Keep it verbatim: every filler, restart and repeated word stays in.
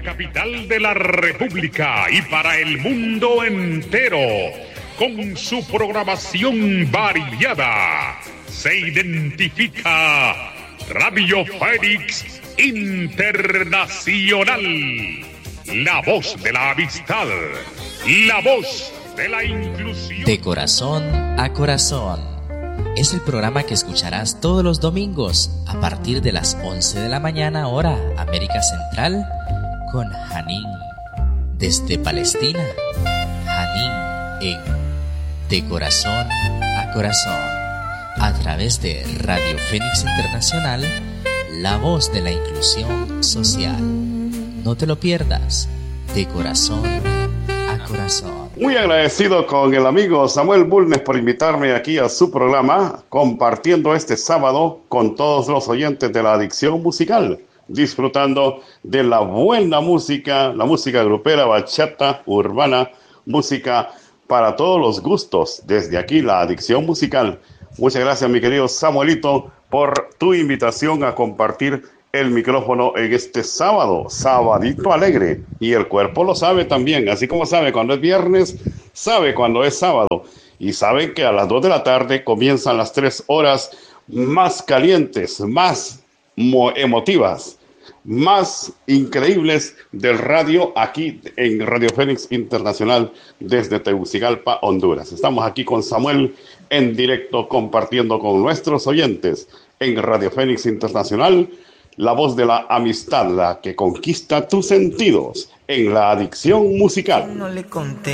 capital de la República y para el mundo entero, con su programación variada, se identifica Radio Fénix Internacional, la voz de la amistad, la voz de la inclusión. De corazón a corazón. Es el programa que escucharás todos los domingos a partir de las once de la mañana, hora América Central, con Hanin. Desde Palestina, Hanin en De Corazón a Corazón, a través de Radio Fénix Internacional, la voz de la inclusión social. No te lo pierdas, De Corazón a Corazón. Muy agradecido con el amigo Samuel Bulnes por invitarme aquí a su programa, compartiendo este sábado con todos los oyentes de la adicción musical, disfrutando de la buena música, la música grupera, bachata, urbana, música para todos los gustos, desde aquí la adicción musical. Muchas gracias, mi querido Samuelito, por tu invitación a compartir el micrófono en este sábado, sabadito alegre, y el cuerpo lo sabe también, así como sabe cuando es viernes, sabe cuando es sábado, y saben que a las dos de la tarde comienzan las tres horas más calientes, más emotivas, más increíbles del radio aquí en Radio Fénix Internacional desde Tegucigalpa, Honduras. Estamos aquí con Samuel en directo compartiendo con nuestros oyentes en Radio Fénix Internacional, la voz de la amistad, la que conquista tus sentidos en la adicción musical. No le conté.